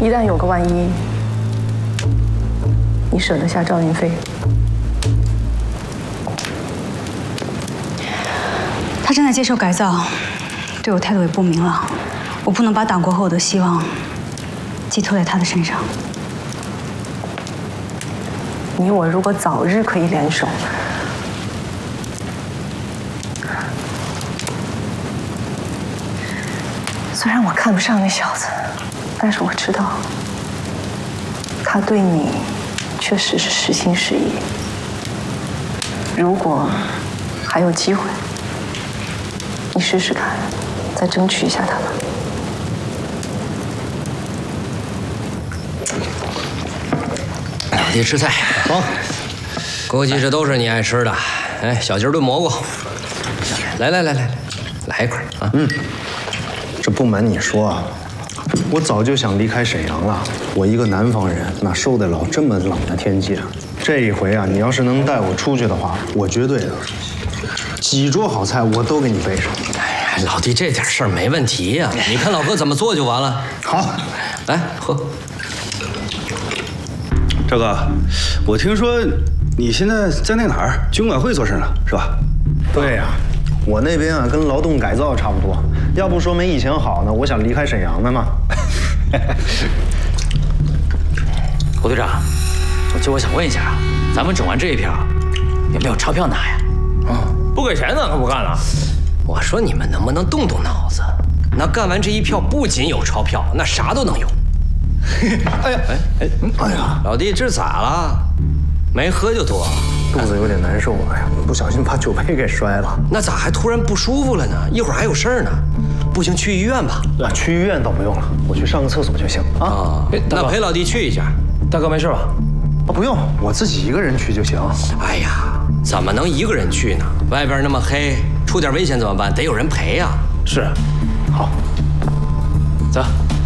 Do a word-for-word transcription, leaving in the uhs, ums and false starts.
一旦有个万一，你舍得下赵云飞？ 他正在接受改造，对我态度也不明朗，我不能把党国和我的希望寄托在他的身上。 你我如果早日可以联手，虽然我看不上那小子，但是我知道他对你确实是实心实意。如果还有机会，你试试看，再争取一下他吧。 老弟吃菜，好，估计这都是你爱吃的。哎，小鸡炖蘑菇，来来来来，来一块啊。 嗯，这不瞒你说啊，我早就想离开沈阳了。我一个南方人，哪受得了这么冷的天气啊？这一回啊，你要是能带我出去的话，我绝对的几桌好菜我都给你备上。 哎呀，老弟，这点事儿没问题呀、啊，你看老哥怎么做就完了。 好， 来喝。 赵哥，我听说你现在在那哪儿军管会做事呢，是吧？ 对呀、啊，我那边啊跟劳动改造差不多。要不说没以前好呢，我想离开沈阳的嘛。 胡队长，就我想问一下啊，咱们整完这一票，有没有钞票拿呀？ 嗯， 不给钱咱可不干了。 我说你们能不能动动脑子？那干完这一票，不仅有钞票，那啥都能有。 哎呀，哎哎，哎呀， 老弟，这咋了？没喝就多， 肚子有点难受。哎呀，不小心把酒杯给摔了。 那咋还突然不舒服了呢？一会儿还有事儿呢，不行去医院吧。 啊，去医院倒不用了，我去上个厕所就行啊。 啊，那陪老弟去一下。 大哥没事吧？ 啊，不用，我自己一个人去就行。 哎呀，怎么能一个人去呢？外边那么黑，出点危险怎么办？得有人陪呀。 是， 好， 走。